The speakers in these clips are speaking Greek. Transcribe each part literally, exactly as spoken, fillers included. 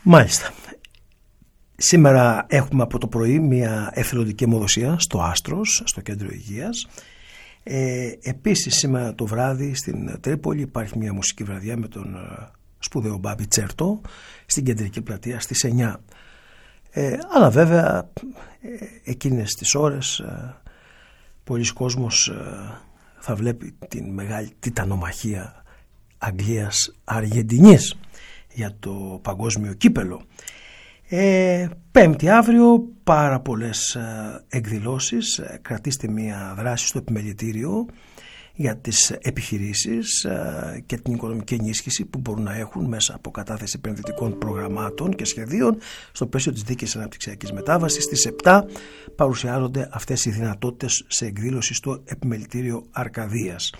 Μάλιστα. Σήμερα έχουμε από το πρωί μια εθελοντική αιμοδοσία στο Άστρος, στο Κέντρο Υγείας. Ε, επίσης σήμερα το βράδυ στην Τρίπολη υπάρχει μια μουσική βραδιά με τον σπουδαίο Μπάμπη Τσέρτο στην Κεντρική Πλατεία στις εννιά. Ε, αλλά βέβαια ε, εκείνες τις ώρες ε, πολλοί κόσμος ε, θα βλέπει την μεγάλη τιτανομαχία Αγγλίας-Αργεντινής για το παγκόσμιο κύπελο. Ε, πέμπτη αύριο πάρα πολλές ε, εκδηλώσεις. Ε, κρατήστε μια δράση στο επιμελητήριο για τις επιχειρήσεις ε, και την οικονομική ενίσχυση που μπορούν να έχουν μέσα από κατάθεση επενδυτικών προγραμμάτων και σχεδίων στο πλαίσιο της δίκαιης αναπτυξιακής μετάβασης. Στις επτά παρουσιάζονται αυτές οι δυνατότητες σε εκδήλωση στο επιμελητήριο Αρκαδίας.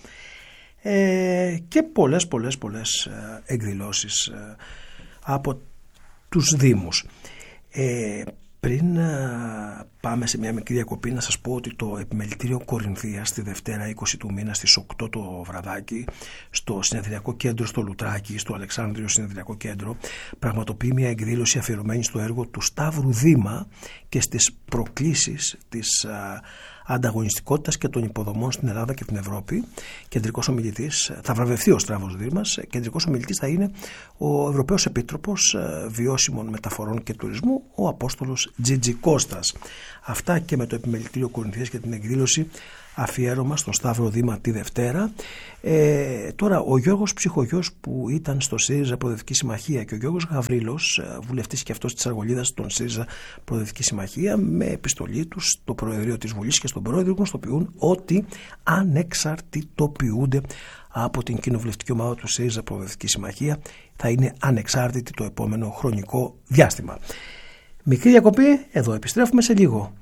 Ε, και πολλές πολλές πολλές εκδηλώσεις ε, από τους Δήμους. Ε, πριν α, πάμε σε μια μικρή διακοπή, να σας πω ότι το Επιμελητήριο Κορινθίας τη Δευτέρα είκοσι του μήνα στις οκτώ το βραδάκι στο Συνεδριακό Κέντρο στο Λουτράκι, στο Αλεξάνδριο Συνεδριακό Κέντρο, πραγματοποιεί μια εκδήλωση αφιερωμένη στο έργο του Σταύρου Δήμα και στις προκλήσεις της α, ανταγωνιστικότητας και των υποδομών στην Ελλάδα και την Ευρώπη. Κεντρικός ομιλητής θα βραβευτεί ο Σταύρος Δήμας. Κεντρικός ομιλητής θα είναι ο Ευρωπαίος Επίτροπος Βιώσιμων Μεταφορών και Τουρισμού, ο Απόστολος Τζιτζι Κώστας. Αυτά και με το Επιμελητήριο Κορινθίας και την εκδήλωση αφιέρωμα στον Σταύρο Δήμα τη Δευτέρα. Ε, τώρα ο Γιώργος Ψυχογιός που ήταν στο ΣΥΡΙΖΑ Προοδευτική Συμμαχία και ο Γιώργος Γαβρίλος, βουλευτής και αυτός της Αργολίδας στον ΣΥΡΙΖΑ Προοδευτική Συμμαχία, με επιστολή τους στο Προεδρείο της Βουλής και στον Πρόεδρο γνωστοποιούν ότι ανεξαρτητοποιούνται από την κοινοβουλευτική ομάδα του ΣΥΡΙΖΑ Προοδευτική Συμμαχία. Θα είναι ανεξάρτητη το επόμενο χρονικό διάστημα. Μικρή διακοπή, εδώ επιστρέφουμε σε λίγο.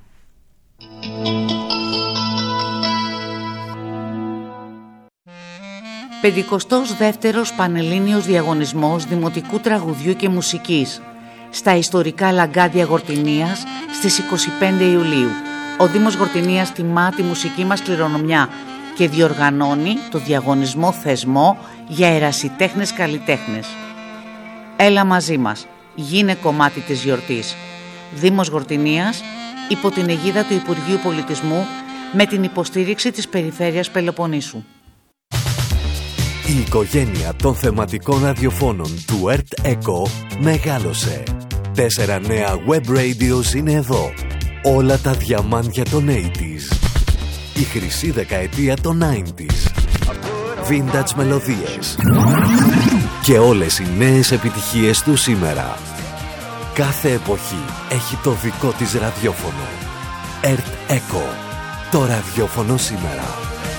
πενηκοστός δεύτερος Πανελλήνιος Διαγωνισμός Δημοτικού Τραγουδιού και Μουσικής στα ιστορικά Λαγκάδια Γορτινίας στις είκοσι πέντε Ιουλίου. Ο Δήμος Γορτινίας τιμά τη μουσική μας κληρονομιά και διοργανώνει το διαγωνισμό θεσμό για ερασιτέχνες καλλιτέχνες. Έλα μαζί μας, γίνε κομμάτι της γιορτής. Δήμος Γορτινίας υπό την αιγίδα του Υπουργείου Πολιτισμού με την υποστήριξη της Περιφέρειας Πελοποννήσου. Η οικογένεια των θεματικών ραδιοφώνων του ΕΡΤ ΕΚΟ μεγάλωσε. Τέσσερα νέα web radios είναι εδώ. Όλα τα διαμάντια των ογδόντα. Η χρυσή δεκαετία των ενενήντα. Vintage μελωδίες. Και όλες οι νέες επιτυχίες του σήμερα. Κάθε εποχή έχει το δικό της ραδιόφωνο. ΕΡΤ ΕΚΟ. Το ραδιόφωνο σήμερα.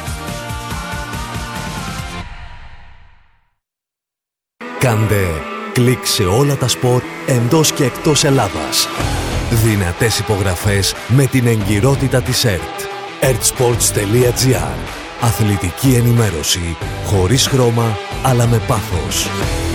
Κάντε κλικ σε όλα τα σποτ εντός και εκτός Ελλάδας. Δυνατές υπογραφές με την εγκυρότητα της ΕΡΤ. ερτ-σπορτς τελεία τζι άρ. Αθλητική ενημέρωση χωρίς χρώμα αλλά με πάθος.